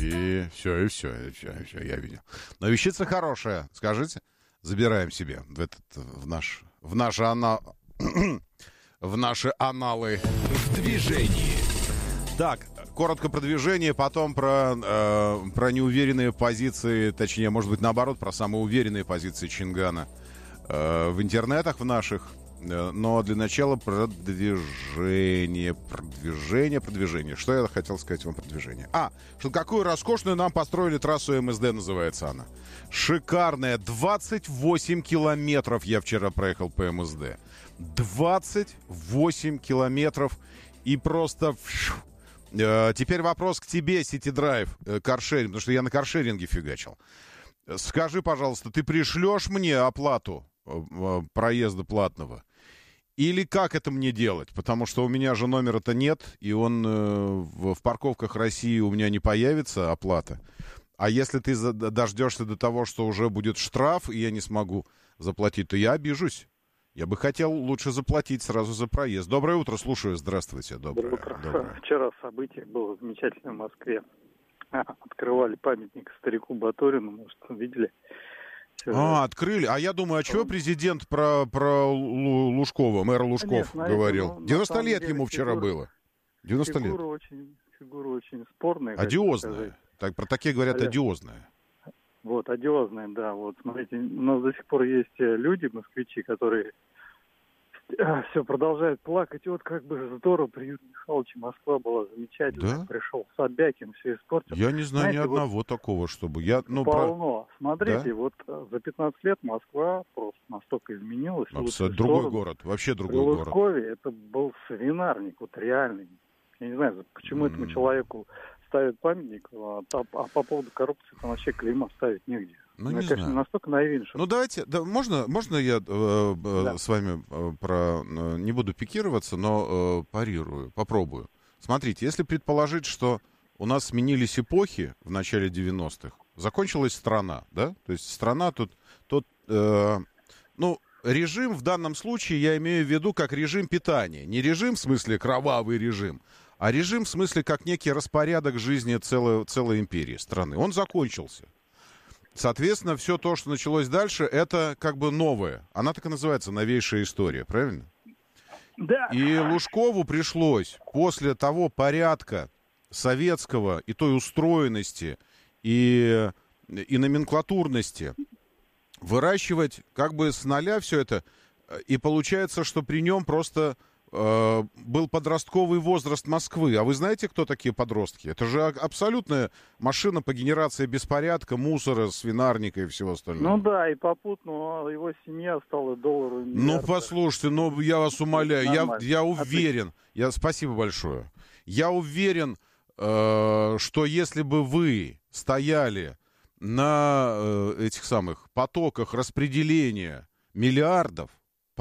И все, я видел. Но вещица хорошая, скажите. Забираем себе в наши аналы. В движении. Так, коротко про движение, потом про неуверенные позиции, точнее, может быть, наоборот, про самые уверенные позиции Чингана в интернетах в наших. Но для начала про движение. Что я хотел сказать вам про движение? Что какую роскошную нам построили трассу МСД, называется она. Шикарная. 28 километров я вчера проехал по МСД. 28 километров. И просто... Теперь вопрос к тебе, City Drive, каршеринг, потому что я на каршеринге фигачил. Скажи, пожалуйста, ты пришлешь мне оплату проезда платного? Или как это мне делать? Потому что у меня же номера-то нет, и он в парковках России у меня не появится оплата. А если ты дождешься до того, что уже будет штраф, и я не смогу заплатить, то я обижусь. Я бы хотел лучше заплатить сразу за проезд. Доброе утро, слушаю. Здравствуйте. Доброе утро. Вчера событие было замечательное в Москве. Открывали памятник старику Батурину, может, видели? Открыли. А я думаю, а чего президент про Лужкова, мэра Лужков, говорил? 90 лет ему вчера было. 90 лет. Фигура очень спорная. Одиозная. Так, про такие говорят, одиозная. Вот, одиозная, да. Вот, смотрите, у нас до сих пор есть люди, москвичи, которые все продолжают плакать. Вот как бы здорово при Юрии Михайловиче Москва была замечательная. Да? Пришел Собякин, все испортил. Я не знаю, знаете, ни одного такого, чтобы... Полно. Смотрите, да? Вот за 15 лет Москва просто настолько изменилась. Абсолютно. Другой город, вообще другой город. В Лужкове это был свинарник, вот реальный. Я не знаю, почему этому человеку ставят памятник, а по поводу коррупции там вообще клейма ставить негде. Ну, я, конечно, настолько наивен, что... Ну, давайте, можно я с вами не буду пикироваться, но попробую. Смотрите, если предположить, что у нас сменились эпохи в начале 90-х, закончилась страна, да? То есть страна режим в данном случае я имею в виду как режим питания. Не режим в смысле кровавый режим, а режим в смысле как некий распорядок жизни целой империи, страны. Он закончился. Соответственно, все то, что началось дальше, это как бы новое. Она так и называется, новейшая история, правильно? Да. И Лужкову пришлось после того порядка советского и той устроенности и номенклатурности выращивать как бы с нуля все это. И получается, что при нем просто был подростковый возраст Москвы. А вы знаете, кто такие подростки? Это же абсолютная машина по генерации беспорядка, мусора, свинарника и всего остального. Ну да, и попутно его семья стала $1 миллиарда. Ну, послушайте, я вас умоляю, я уверен, спасибо большое. Я уверен, что если бы вы стояли на этих самых потоках распределения миллиардов,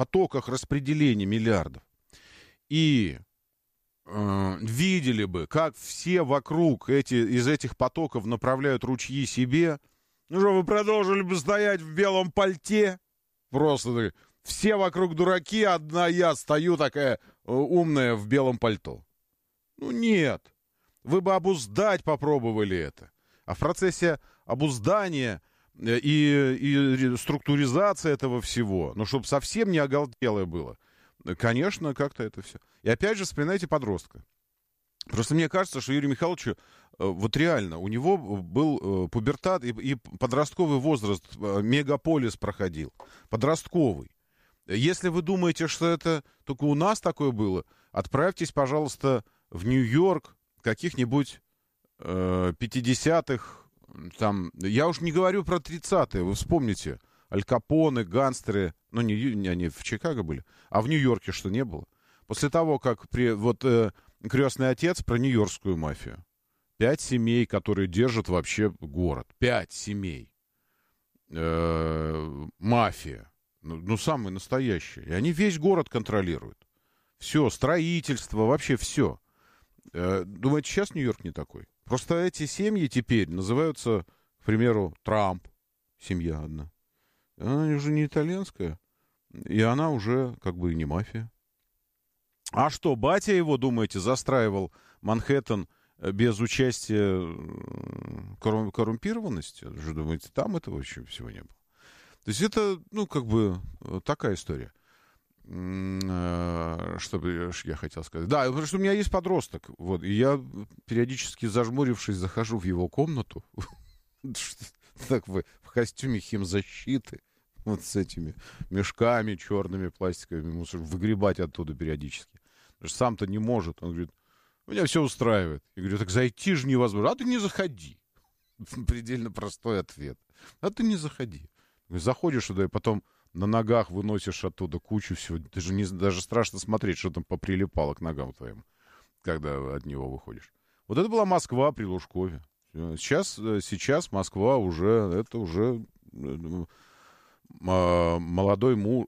и видели бы, как все вокруг из этих потоков направляют ручьи себе, ну что, вы продолжили бы стоять в белом пальте? Просто все вокруг дураки, одна я стою такая умная в белом пальто. Ну нет. Вы бы обуздать попробовали это. А в процессе обуздания и структуризации этого всего, чтобы совсем не оголтелое было, конечно, как-то это все. И опять же, вспоминайте подростка. Просто мне кажется, что Юрию Михайловичу, вот реально, у него был пубертат и подростковый возраст, мегаполис проходил. Подростковый. Если вы думаете, что это только у нас такое было, отправьтесь, пожалуйста, в Нью-Йорк каких-нибудь 50-х, там, я уж не говорю про 30-е, вы вспомните, Аль Капоне, гангстеры, они в Чикаго были, а в Нью-Йорке что не было? После того, как «Крестный отец» про нью-йоркскую мафию. 5 семей, которые держат вообще город. 5 семей. Мафия. Самые настоящие. И они весь город контролируют. Все, строительство, вообще все. Думаете, сейчас Нью-Йорк не такой? Просто эти семьи теперь называются, к примеру, Трамп. Семья одна. Она уже не итальянская, и она уже как бы и не мафия. А что, батя его, думаете, застраивал Манхэттен без участия коррумпированности? Что думаете, там этого вообще всего не было? То есть это, ну, как бы, такая история. Что бы я хотел сказать? Да, потому что у меня есть подросток. Вот, и я, периодически зажмурившись, захожу в его комнату. Так в костюме химзащиты. Вот с этими мешками черными, пластиковыми, мусор, выгребать оттуда периодически. Потому что сам-то не может. Он говорит, меня все устраивает. Я говорю, так зайти же невозможно. А ты не заходи. Предельно простой ответ. А ты не заходи. Заходишь туда и потом на ногах выносишь оттуда кучу всего. Ты же даже страшно смотреть, что там поприлипало к ногам твоим, когда от него выходишь. Вот это была Москва при Лужкове. Сейчас Москва уже, это уже молодой